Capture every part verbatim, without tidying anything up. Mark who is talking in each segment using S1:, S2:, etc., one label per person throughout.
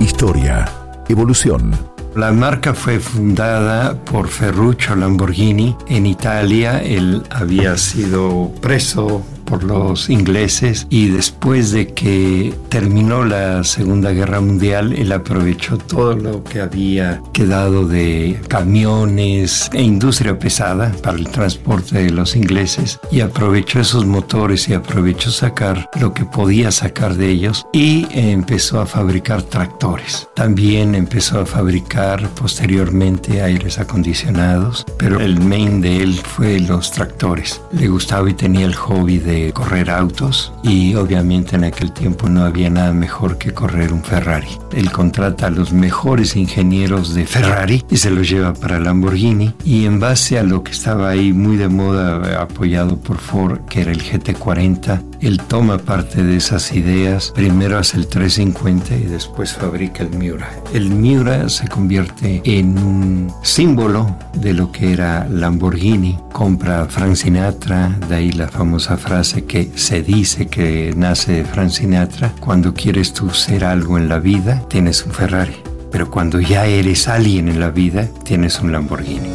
S1: Historia, evolución.
S2: La marca fue fundada por Ferruccio Lamborghini en Italia. Él había sido preso por los ingleses y después de que terminó la Segunda Guerra Mundial, él aprovechó todo lo que había quedado de camiones e industria pesada para el transporte de los ingleses y aprovechó esos motores y aprovechó sacar lo que podía sacar de ellos y empezó a fabricar tractores. También empezó a fabricar posteriormente aires acondicionados, pero el main de él fue los tractores. Le gustaba y tenía el hobby de correr autos y obviamente en aquel tiempo no había nada mejor que correr un Ferrari. Él contrata a los mejores ingenieros de Ferrari y se los lleva para Lamborghini, y en base a lo que estaba ahí muy de moda apoyado por Ford, que era el G T cuarenta, él toma parte de esas ideas. Primero hace el trescientos cincuenta y después fabrica el Miura. El Miura se convierte en un símbolo de lo que era Lamborghini. Compra a Frank Sinatra, de ahí la famosa frase que se dice que nace de Frank Sinatra: cuando quieres tú ser algo en la vida, tienes un Ferrari, pero cuando ya eres alguien en la vida, tienes un Lamborghini.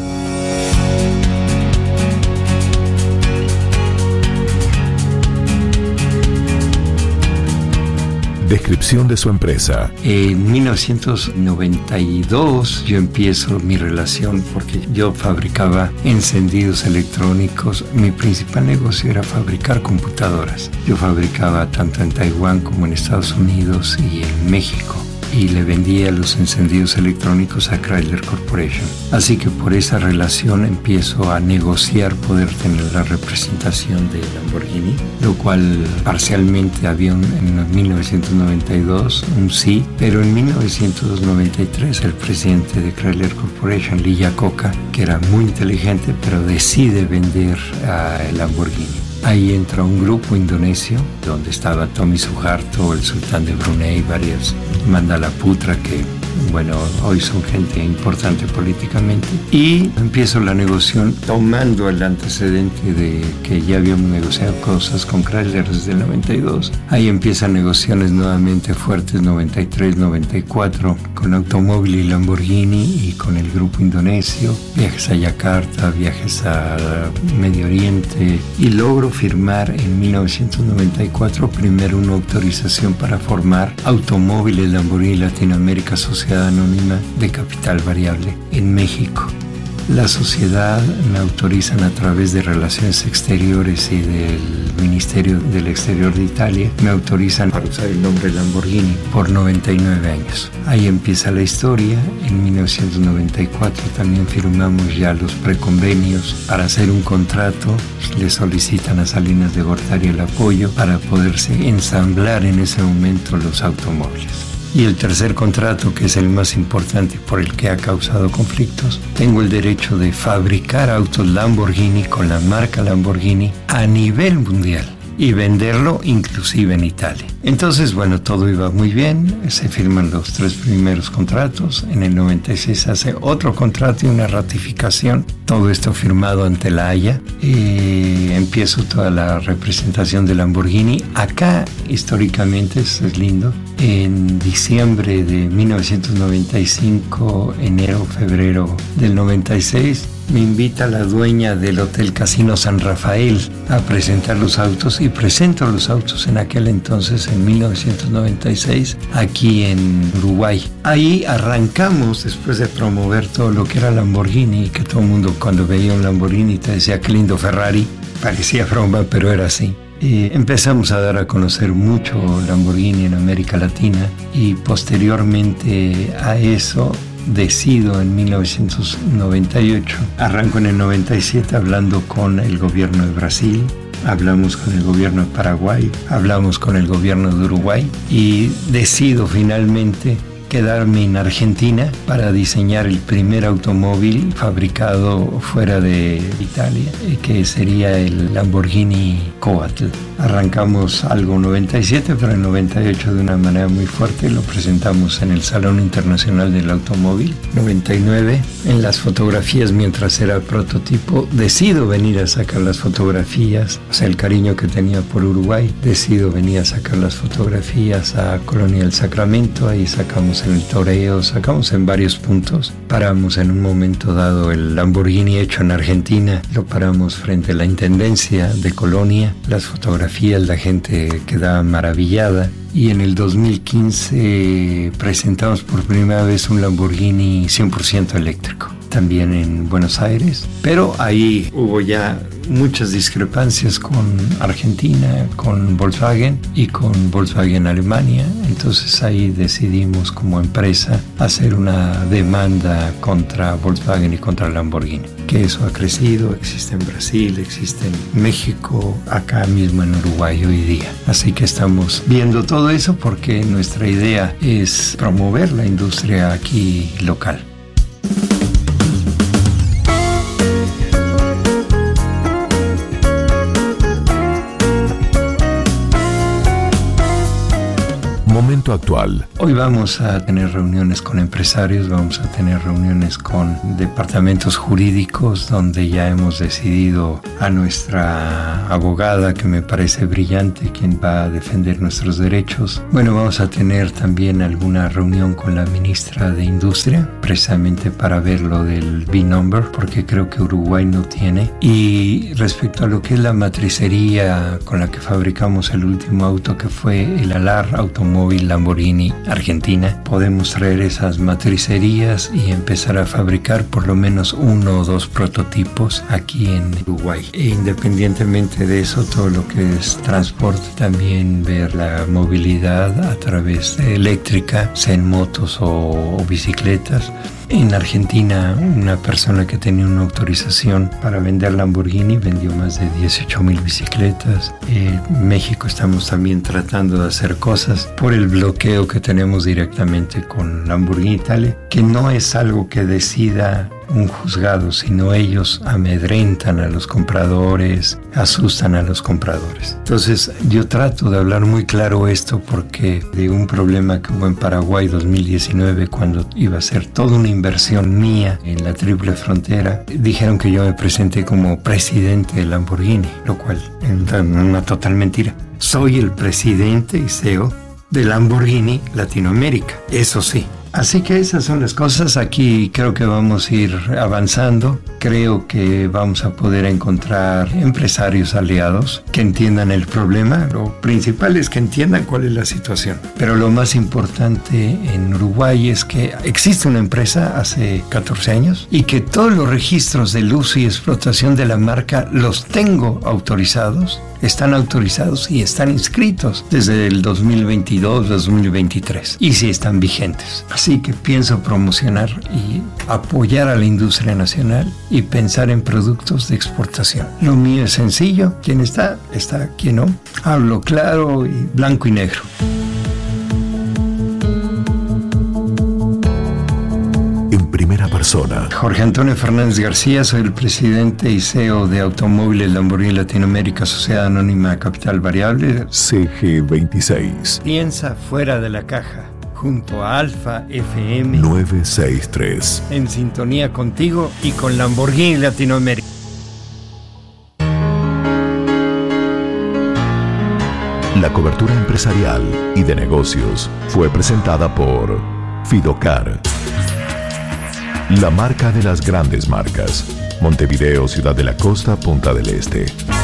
S1: Descripción de su empresa.
S2: En mil novecientos noventa y dos yo empiezo mi relación porque yo fabricaba encendidos electrónicos. Mi principal negocio era fabricar computadoras. Yo fabricaba tanto en Taiwán como en Estados Unidos y en México, y le vendía los encendidos electrónicos a Chrysler Corporation. Así que por esa relación empiezo a negociar poder tener la representación de Lamborghini, lo cual parcialmente había un, en mil novecientos noventa y dos un sí, pero en mil novecientos noventa y tres el presidente de Chrysler Corporation, Lee Iacocca, que era muy inteligente, pero decide vender a Lamborghini. Ahí entra un grupo indonesio donde estaba Tommy Suharto, el sultán de Brunei, varios, Mandala Putra, que bueno, hoy son gente importante políticamente, y empiezo la negociación tomando el antecedente de que ya habíamos negociado cosas con Chrysler desde el noventa y dos. Ahí empiezan negociaciones nuevamente fuertes, noventa y tres, noventa y cuatro, con Automóvil y Lamborghini y con el grupo indonesio, viajes a Yakarta, viajes a Medio Oriente, y logro firmar en mil novecientos noventa y cuatro primero una autorización para formar Automóviles Lamborghini Latinoamérica, Sociedad Anónima de Capital Variable en México. La sociedad me autorizan a través de Relaciones Exteriores y del Ministerio del Exterior de Italia, me autorizan para usar el nombre Lamborghini por noventa y nueve años. Ahí empieza la historia. En mil novecientos noventa y cuatro también firmamos ya los preconvenios para hacer un contrato. Le solicitan a Salinas de Gortari el apoyo para poderse ensamblar en ese momento los automóviles. Y el tercer contrato, que es el más importante por el que ha causado conflictos, tengo el derecho de fabricar autos Lamborghini con la marca Lamborghini a nivel mundial y venderlo inclusive en Italia. Entonces, bueno, todo iba muy bien, se firman los tres primeros contratos, en el noventa y seis se hace otro contrato y una ratificación, todo esto firmado ante la Haya, y empiezo toda la representación de Lamborghini. Acá, históricamente, esto es lindo, en diciembre de mil novecientos noventa y cinco, enero, febrero del noventa y seis, me invita la dueña del Hotel Casino San Rafael a presentar los autos, y presento los autos en aquel entonces, en mil novecientos noventa y seis, aquí en Uruguay. Ahí arrancamos, después de promover todo lo que era Lamborghini, que todo el mundo cuando veía un Lamborghini te decía qué lindo Ferrari, parecía broma, pero era así. Eh, empezamos a dar a conocer mucho Lamborghini en América Latina, y posteriormente a eso decido en mil novecientos noventa y ocho, arranco en el noventa y siete hablando con el gobierno de Brasil, hablamos con el gobierno de Paraguay, hablamos con el gobierno de Uruguay, y decido finalmente quedarme en Argentina para diseñar el primer automóvil fabricado fuera de Italia, que sería el Lamborghini Coatl. Arrancamos algo noventa y siete, pero en noventa y ocho de una manera muy fuerte. Lo presentamos en el Salón Internacional del Automóvil. noventa y nueve, en las fotografías, mientras era prototipo, decido venir a sacar las fotografías. O sea, el cariño que tenía por Uruguay, decido venir a sacar las fotografías a Colonia del Sacramento. Ahí sacamos en el Toreo, sacamos en varios puntos. Paramos en un momento dado el Lamborghini hecho en Argentina, lo paramos frente a la Intendencia de Colonia. Las fotografías, la gente quedaba maravillada. Y en el dos mil quince presentamos por primera vez un Lamborghini cien por ciento eléctrico, también en Buenos Aires. Pero ahí hubo ya muchas discrepancias con Argentina, con Volkswagen y con Volkswagen Alemania. Entonces ahí decidimos como empresa hacer una demanda contra Volkswagen y contra Lamborghini. Que eso ha crecido, existe en Brasil, existe en México, acá mismo en Uruguay hoy día. Así que estamos viendo todo eso porque nuestra idea es promover la industria aquí local.
S1: Momento actual.
S2: Hoy vamos a tener reuniones con empresarios, vamos a tener reuniones con departamentos jurídicos donde ya hemos decidido a nuestra abogada, que me parece brillante, quien va a defender nuestros derechos. Bueno, vamos a tener también alguna reunión con la ministra de Industria, precisamente para ver lo del V-Number, porque creo que Uruguay no tiene. Y respecto a lo que es la matricería con la que fabricamos el último auto, que fue el Alar Automóvil Lamborghini Argentina, podemos traer esas matricerías y empezar a fabricar por lo menos uno o dos prototipos aquí en Uruguay. E independientemente de eso, todo lo que es transporte, también ver la movilidad a través de eléctrica, sea en motos o, o bicicletas. En Argentina, una persona que tenía una autorización para vender Lamborghini vendió más de dieciocho mil bicicletas. En México estamos también tratando de hacer cosas por el bloqueo que tenemos directamente con Lamborghini Italia, que no es algo que decida un juzgado, sino ellos amedrentan a los compradores, asustan a los compradores. Entonces yo trato de hablar muy claro esto porque de un problema que hubo en Paraguay dos mil diecinueve, cuando iba a ser toda una inversión mía en la triple frontera, dijeron que yo me presenté como presidente de Lamborghini, lo cual es una total mentira. Soy el presidente y C E O de Lamborghini Latinoamérica, eso sí. Así que esas son las cosas. Aquí creo que vamos a ir avanzando. Creo que vamos a poder encontrar empresarios aliados que entiendan el problema. Lo principal es que entiendan cuál es la situación. Pero lo más importante en Uruguay es que existe una empresa hace catorce años y que todos los registros del uso y explotación de la marca los tengo autorizados. Están autorizados y están inscritos desde el dos mil veintidós, dos mil veintitrés y sí están vigentes. Así que pienso promocionar y apoyar a la industria nacional y pensar en productos de exportación. Lo mío es sencillo, quien está, está, quien no. Hablo claro y blanco y negro.
S1: Primera persona.
S2: Jorge Antonio Fernández García, soy el presidente y C E O de Automóviles Lamborghini Latinoamérica, Sociedad Anónima Capital Variable.
S1: C G veintiséis.
S2: Piensa fuera de la caja, junto a Alfa F M
S1: novecientos sesenta y tres.
S2: En sintonía contigo y con Lamborghini Latinoamérica.
S1: La cobertura empresarial y de negocios fue presentada por Fidocar. La marca de las grandes marcas. Montevideo, Ciudad de la Costa, Punta del Este.